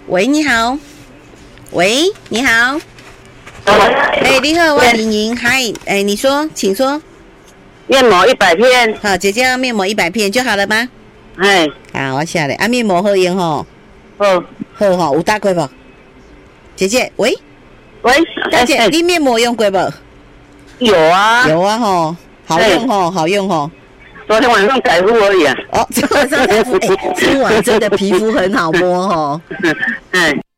喂，你好。喂，你好。哎，你好，我莹莹，嗨，哎，你说，请说。 面膜100片。 好，姐姐要面膜100片就好了吗？ 哎， 好，我下来。啊，面膜好用吼。 好， 好吼，有打过不？姐姐，喂， 喂， 小姐，你面膜用过不？ 有啊， 有啊吼，好用吼，好用吼。 昨天晚上改肤而已啊。 哦，昨天晚上改肤，哎，今晚真的皮肤很好摸吼。 哎。